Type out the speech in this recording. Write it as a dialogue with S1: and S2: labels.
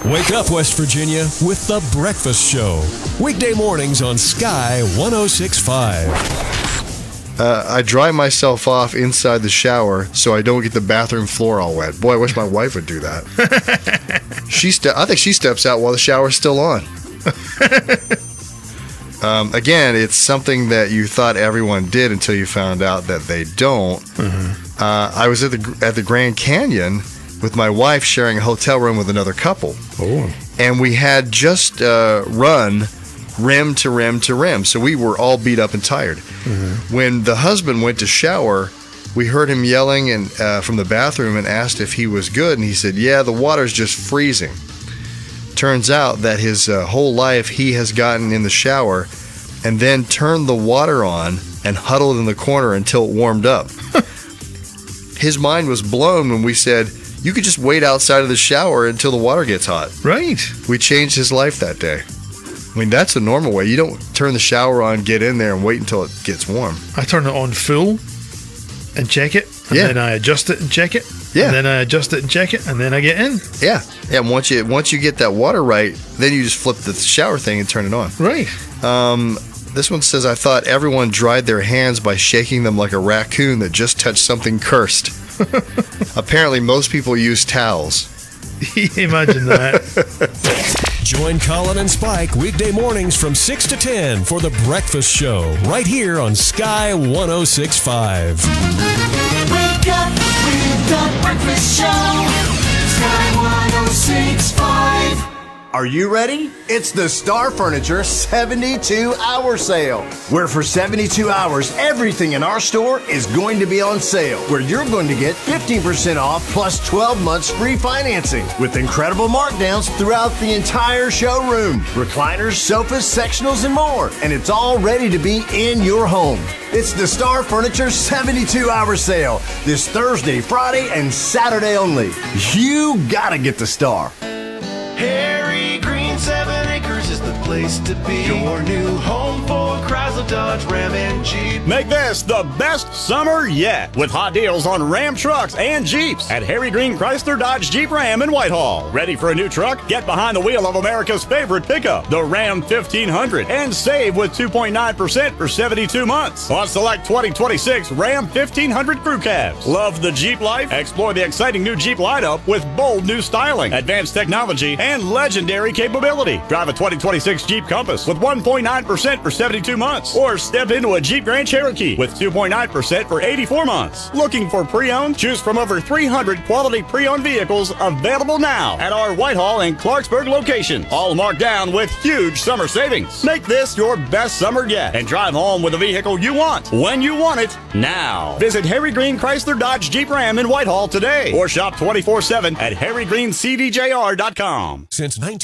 S1: Wake up, West Virginia, with The Breakfast Show. Weekday mornings on Sky 106.5.
S2: I dry myself off inside the shower so I don't get the bathroom floor all wet. Boy, I wish my wife would do that. I think she steps out while the shower's still on. Again, it's something that you thought everyone did until you found out that they don't. Mm-hmm. I was at the Grand Canyon with my wife sharing a hotel room with another couple.
S3: Oh.
S2: And we had just run rim to rim to rim. So we were all beat up and tired. Mm-hmm. When the husband went to shower, we heard him yelling from the bathroom and asked if he was good. And he said, yeah, the water's just freezing. Turns out that his whole life he has gotten in the shower and then turned the water on and huddled in the corner until it warmed up. His mind was blown when we said, you could just wait outside of the shower until the water gets hot.
S3: Right.
S2: We changed his life that day. I mean, that's the normal way. You don't turn the shower on, get in there, and wait until it gets warm.
S3: I turn it on full and check it, and then I adjust it and check it, and then I adjust it and check it, and then I get in.
S2: Yeah. And once you get that water right, then you just flip the shower thing and turn it on.
S3: Right.
S2: This one says, I thought everyone dried their hands by shaking them like a raccoon that just touched something cursed. Apparently, most people use towels.
S3: Imagine that.
S1: Join Colin and Spike weekday mornings from 6 to 10 for The Breakfast Show, right here on Sky 106.5.
S4: Wake up with The Breakfast Show. Sky 106.5.
S5: Are you ready? It's the Star Furniture 72-hour sale, where for 72 hours, everything in our store is going to be on sale, where you're going to get 15% off plus 12 months free financing with incredible markdowns throughout the entire showroom. Recliners, sofas, sectionals, and more. And it's all ready to be in your home. It's the Star Furniture 72-hour sale this Thursday, Friday, and Saturday only. You gotta get the Star.
S6: Harry Green 7 Acres is the place to be. Your new home for Chrysler, Dodge, Ram, and Jeep.
S7: Make this the best summer yet with hot deals on Ram trucks and Jeeps at Harry Green Chrysler, Dodge, Jeep, Ram in Whitehall. Ready for a new truck? Get behind the wheel of America's favorite pickup, the Ram 1500, and save with 2.9% for 72 months on select 2026 Ram 1500 crew cabs. Love the Jeep life? Explore the exciting new Jeep lineup with bold new styling, advanced technology, and legendary capability. Drive a 2026 Jeep Compass with 1.9% for 72 months, or step into a Jeep Grand Cherokee with 2.9% for 84 months. Looking for pre-owned? Choose from over 300 quality pre-owned vehicles available now at our Whitehall and Clarksburg locations, all marked down with huge summer savings. Make this your best summer yet and drive home with a vehicle you want, when you want it, now. Visit Harry Green Chrysler, Dodge, Jeep, Ram in Whitehall today, or shop 24/7 at harrygreencdjr.com.
S1: Since